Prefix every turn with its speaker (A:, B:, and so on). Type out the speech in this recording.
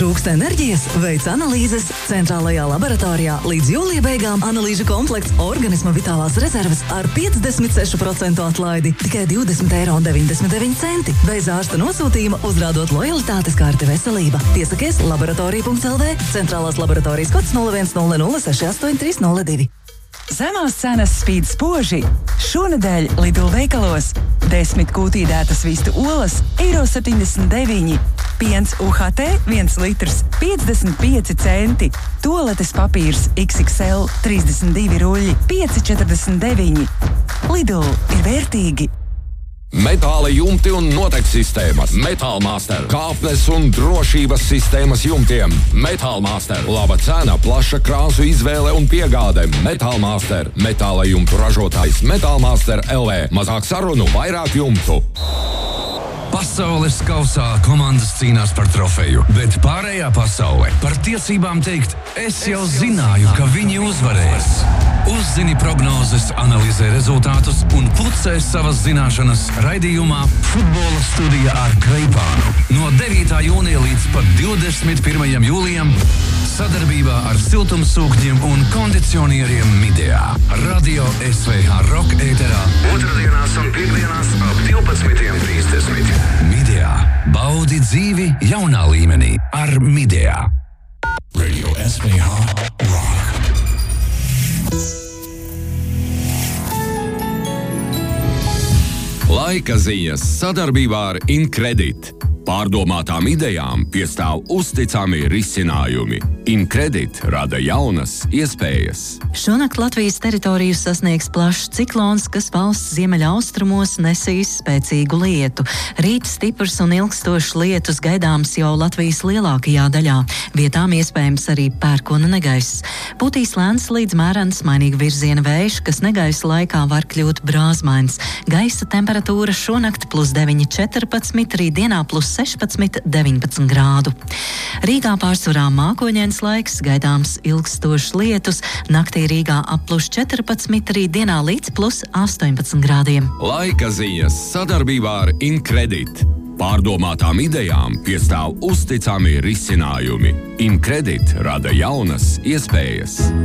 A: Trūkst enerģijas? Veic analīzes centrālajā laboratorijā. Līdz jūlija beigām analīžu komplekts organisma vitālās rezerves ar 56% atlaidi. Tikai 20,99 €. Bez ārsta nosūtījuma uzrādot lojalitātes karti veselība. Piesakies laboratorija.lv. Centrālās laboratorijas kods 0100683002.
B: Zemās cenas spīd spoži. Šonedēļ Lidl veikalos 10 kūtīdētas vistu olas €1,79. Piens UHT 1 litrs 55 centi. Toaletes papīrs XXL 32 ruļļi 5,49. Lidl ir vērtīgi.
C: Metāla jumti un notek sistēmas. Metālmaster. Kāpnes un drošības sistēmas jumtiem. Metālmaster. Laba cena, plaša krāsu izvēle un piegāde. Metālmaster. Metāla jumtu ražotājs Metālmaster LV. Mazāk sarunu, vairāk jumtu.
D: Pasaules kausā komandas cīnās par trofeju, bet pārējā pasaule par tiesībām teikt, es jau zināju, ka viņi uzvarēs. Uzzini prognozes, analizē rezultātus un pulcē savas zināšanas raidījumā Futbola studija ar Kreipānu. No 9. jūnija līdz pat 21. jūlijam sadarbībā ar siltumsūkņiem un kondicionieriem Midea. Radio SVH Rock ēterā otrdienās un piekdienās ap 12:30. Midea. Baudi dzīvi jaunā līmenī ar Midea.
E: Radio SVH Rock.
C: Laika ziņas sadarbībā ar Incredit. Pārdomātām idejām piestāv uzticami risinājumi. Incredit rada jaunas iespējas.
F: Šonakt Latvijas teritoriju sasniegs plašs ciklons, kas valsts ziemeļaustrumos nesīs spēcīgu lietu. Rīt stiprs un ilgstošs lietus gaidāms jau Latvijas lielākajā daļā. Vietām iespējams arī pērkona negaiss. Pūtīs lēns līdz mērens mainīga virziena vējš, kas negaisa laikā var kļūt brāzmains. Gaisa temperatūra šonakt +9,14, rītdienā +16,19 grādu. Rīgā pārsvarā mākoņains laiks, gaidāms ilgstošs lietus, naktī Rīgā ap +14, rītdienā līdz +18 grādiem.
C: Laika ziņas sadarbībā ar Incredit. Pārdomātām idejām piestāv uzticami risinājumi. Incredit rada jaunas iespējas.